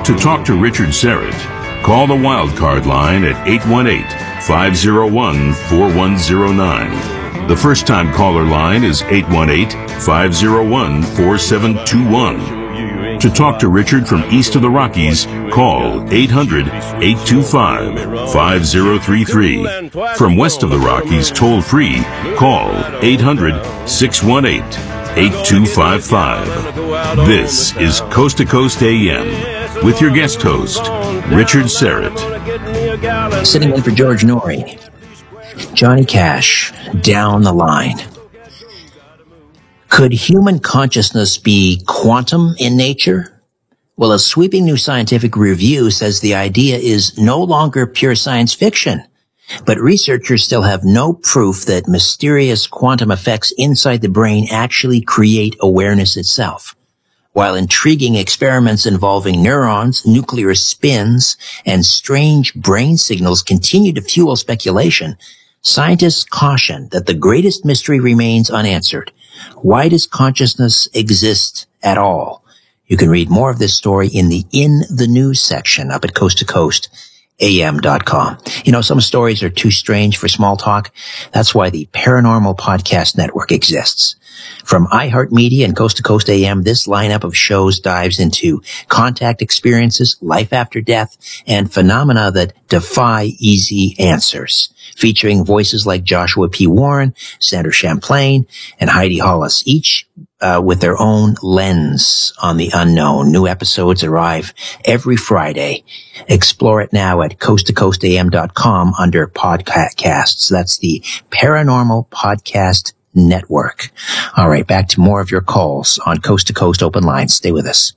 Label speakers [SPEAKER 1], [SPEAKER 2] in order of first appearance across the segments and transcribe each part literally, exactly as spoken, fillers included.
[SPEAKER 1] To talk to Richard Serrett, call the Wildcard line at eight one eight, five oh one, four one oh nine. The first-time caller line is eight one eight, five oh one, four seven two one. To talk to Richard from east of the Rockies, call eight hundred, eight two five, five oh three three. From west of the Rockies, toll-free, call eight hundred, six one eight, eight two five five. This is Coast to Coast A M with your guest host, Richard Serrett.
[SPEAKER 2] Sitting in for George Noory. Johnny Cash, Down the Line. Could human consciousness be quantum in nature? Well, a sweeping new scientific review says the idea is no longer pure science fiction. But researchers still have no proof that mysterious quantum effects inside the brain actually create awareness itself. While intriguing experiments involving neurons, nuclear spins, and strange brain signals continue to fuel speculation, scientists caution that the greatest mystery remains unanswered. Why does consciousness exist at all? You can read more of this story in the In the News section up at coast to coast A M dot com. You know, some stories are too strange for small talk. That's why the Paranormal Podcast Network exists. From iHeartMedia and Coast to Coast A M, this lineup of shows dives into contact experiences, life after death, and phenomena that defy easy answers. Featuring voices like Joshua P. Warren, Sandra Champlain, and Heidi Hollis, each uh, with their own lens on the unknown. New episodes arrive every Friday. Explore it now at coast to coast A M dot com under podcasts. That's the Paranormal Podcast Network. All right, back to more of your calls on Coast to Coast Open Lines. Stay with us.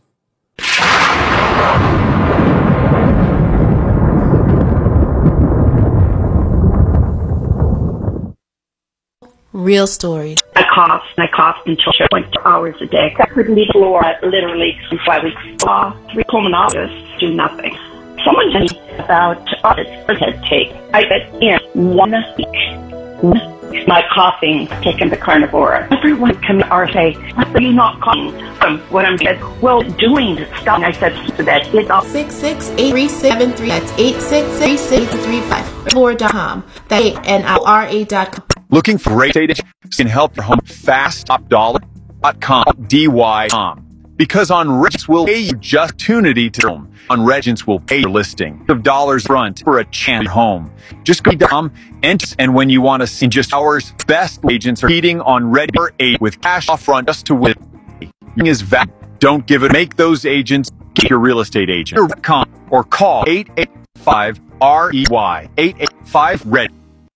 [SPEAKER 3] Real stories.
[SPEAKER 4] I coughed and I coughed until twenty hours a day. I couldn't leave the floor, literally, until I saw three pulmonologists do nothing. Someone told me about audits head take. I bet in one week, my coughing taken the carnivora. Everyone can or say, "Why are you not coughing?" Um, what I'm said, well, doing stuff. I said so that it's all
[SPEAKER 3] six six eight three seven three. That's eight six six six three five. Lore dot com. That's N L R A dot com.
[SPEAKER 5] Looking for great data can help your home fast. Top dollar dot com. D Y com. Because on Regents will pay you just opportunity to home. On Regents will pay your listing of dollars front for a chance home. Just go to com and when you want to see just hours, best agents are heating on Red eight with cash off front just to win. Is valid. Don't give it. Make those agents get your real estate agent or call eight eight five R E Y eight eight five red.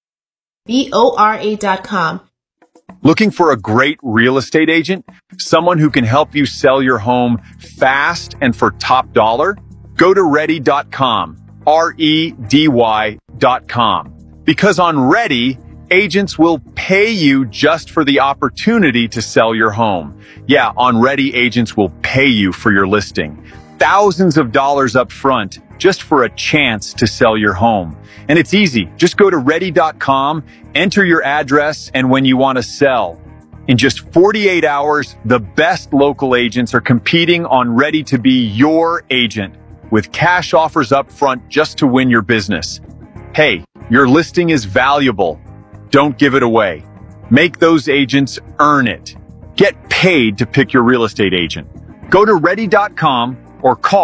[SPEAKER 3] B O R A dot com.
[SPEAKER 5] Looking for a great real estate agent? Someone who can help you sell your home fast and for top dollar? Go to ready dot com, R E D Y dot com. Because on Ready, agents will pay you just for the opportunity to sell your home. Yeah, on Ready, agents will pay you for your listing. Thousands of dollars up front just for a chance to sell your home. And it's easy. Just go to ready dot com, enter your address, and when you want to sell. In just forty-eight hours, the best local agents are competing on Ready to be your agent with cash offers up front just to win your business. Hey, your listing is valuable. Don't give it away. Make those agents earn it. Get paid to pick your real estate agent. Go to ready dot com or call